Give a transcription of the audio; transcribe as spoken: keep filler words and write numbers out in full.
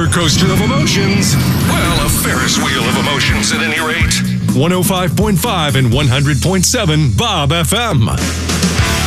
coaster of emotions. Well, a Ferris wheel of emotions at any rate. one oh five point five and one hundred point seven Bob F M.